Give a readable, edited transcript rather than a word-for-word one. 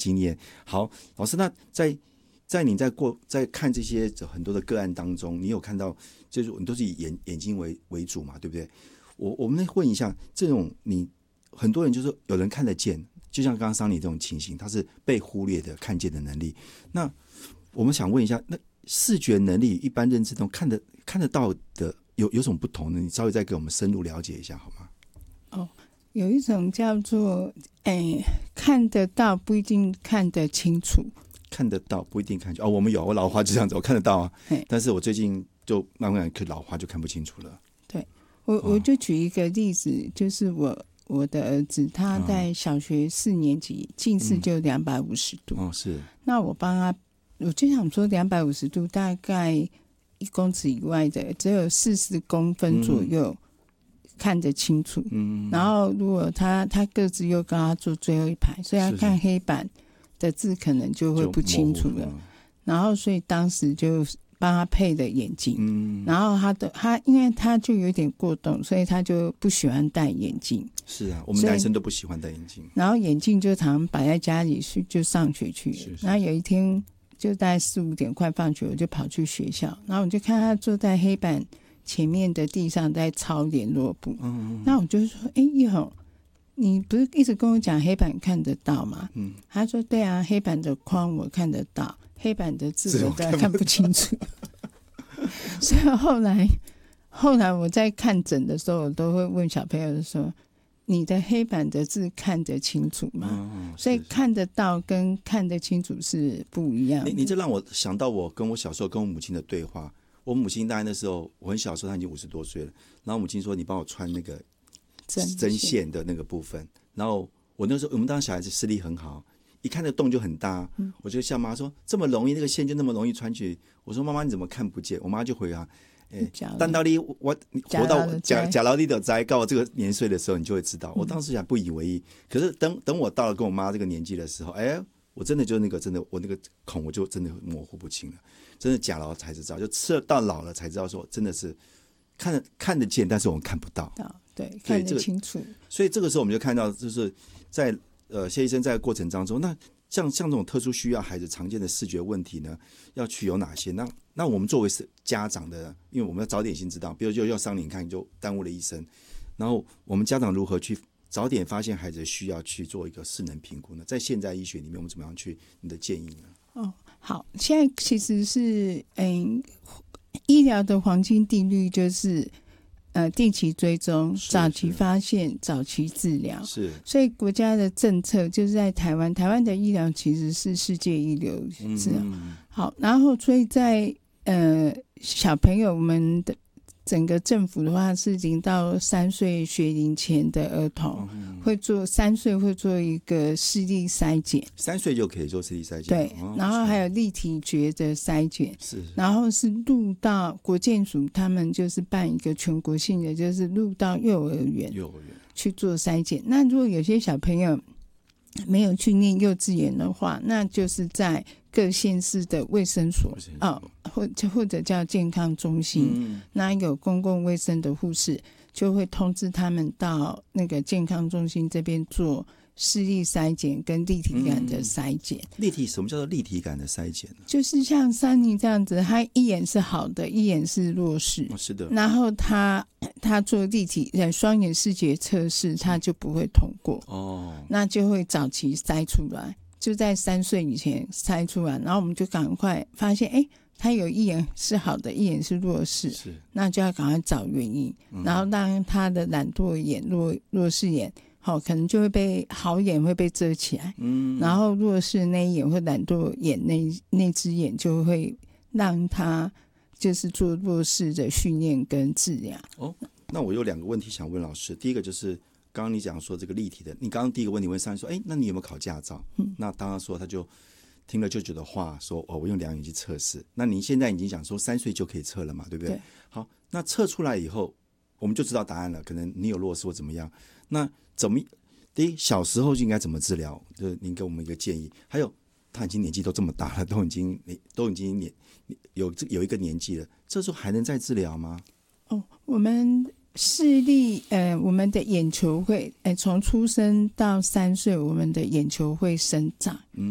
经验。好，老师，那在你在看这些很多的个案当中，你有看到就是你都是以眼睛为主嘛，对不对？我们问一下，这种你很多人就是有人看得见，就像刚刚桑尼这种情形，他是被忽略的看见的能力。那我们想问一下，那视觉能力一般认知中看得到的有什么不同呢？你稍微再给我们深入了解一下好吗？ 有一种叫做看得到不一定看得清楚。 看得到不一定看清楚。我们有，我老花就这样子，我看得到啊，但是我最近就慢慢老花就看不清楚了。 对，我就举一个例子，就是我的儿子他在小学4年级近视就250度。 是。 那我帮他，我就想说250度大概1公尺以外的只有40公分左右看得清楚。然后如果他个子又高，他坐最后一排，所以他看黑板的字可能就会不清楚了。然后所以当时就帮他配的眼镜。然后他因为他就有点过动，所以他就不喜欢戴眼镜。 是啊，我们男生都不喜欢戴眼镜。 然后眼镜就常摆在家里就上学去了。然后有一天就大概4、5点快放学，我就跑去学校，然后我就看他坐在黑板前面的地上在抄联络簿。那我就说一宏，你不是一直跟我讲黑板看得到吗？他说对啊，黑板的框我看得到，黑板的字我看不清楚。所以后来我在看诊的时候，我都会问小朋友说，你的黑板的字看得清楚吗？所以看得到跟看得清楚是不一样的。 你这让我想到我跟我小时候跟我母亲的对话。我母亲大概那时候我很小的时候，她已经50多岁了，然后母亲说你帮我穿那个针线的那个部分，然后我那时候我们当时小孩子视力很好，一看那洞就很大，我就笑妈说这么容易，那个线就那么容易穿去。我说妈妈你怎么看不见？我妈就回答等到你我活到假劳力的灾到我这个年岁的时候，你就会知道。我当时还不以为意，可是等我到了跟我妈这个年纪的时候，我真的就真的我那个孔我就真的模糊不清了，真的假老才知道，就吃到老了才知道说真的是看得见，但是我们看不到。 对，看得清楚。 所以这个时候我们就看到，就是在谢医生在过程当中，那像这种特殊需要孩子常见的视觉问题呢，要去有哪些？那我们作为是家长的，因为我们要早点先知道，比如就要伤你看就耽误了一生，然后我们家长如何去早点发现孩子的需要，去做一个适能评估呢？在现代医学里面，我们怎么样去你的建议呢？ 好，现在其实是医疗的黄金定律就是定期追踪，早期发现，早期治疗。是，所以国家的政策就是在台湾的医疗其实是世界一流治疗。好，然后所以在小朋友们的整个政府的话是0到3岁学龄前的儿童会做3岁会做一个视力筛检 ，3岁就可以做视力筛检。 对，然后还有立体觉的筛检，然后是入到国健署，他们就是办一个全国性的，就是入到幼儿园去做筛检。那如果有些小朋友没有去念幼稚园的话，那就是在各县市的卫生所或者叫健康中心，那有公共卫生的护士就会通知他们到那个健康中心这边做视力筛检跟立体感的筛检。 什么叫做立体感的筛检呢？ 就是像珊妮这样子，他一眼是好的，一眼是弱视， 是的。 然后他做立体双眼视觉测试，他就不会通过。那就会早期筛出来，就在3岁以前筛出来，然后我们就赶快发现他有一眼是好的，一眼是弱视，那就要赶快找原因，然后让他的懒惰眼、弱视眼可能就会被好眼会被遮起来，然后弱视那一眼或懒惰眼那只眼就会让他就是做弱视的训练跟治疗。 那我有2个问题想问老师。第一个就是刚刚你讲说这个立体的，你刚刚第一个问题问上说那你有没有考驾照？那当然说他就听了舅舅的话说我用2眼去测试。那你现在已经讲说3岁就可以测了嘛，对不对？好，那测出来以后我们就知道答案了，可能你有弱视或怎么样。那第一小时候就应该怎么治疗？就是您给我们一个建议。还有他已经年纪都这么大了，都已经有一个年纪了，这时候还能再治疗吗？ 我们视力我们的眼球会从出生到3岁，我们的眼球会生长，